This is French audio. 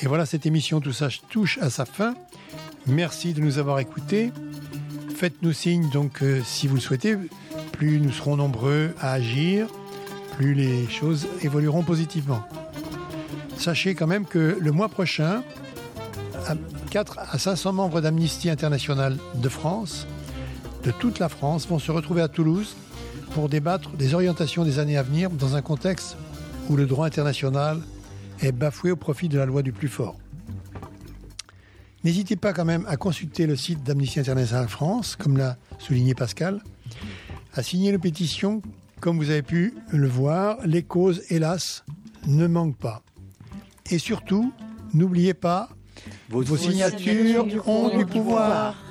Et voilà, cette émission Tout ça touche à sa fin. Merci de nous avoir écoutés. Faites-nous signe, donc, si vous le souhaitez. Plus nous serons nombreux à agir, plus les choses évolueront positivement. Sachez quand même que le mois prochain, 4 à 500 membres d'Amnesty International de France, de toute la France, vont se retrouver à Toulouse pour débattre des orientations des années à venir dans un contexte où le droit international est bafoué au profit de la loi du plus fort. N'hésitez pas quand même à consulter le site d'Amnesty International France, comme l'a souligné Pascal, à signer les pétitions. Comme vous avez pu le voir, les causes, hélas, ne manquent pas. Et surtout, n'oubliez pas, vos signatures ont du pouvoir.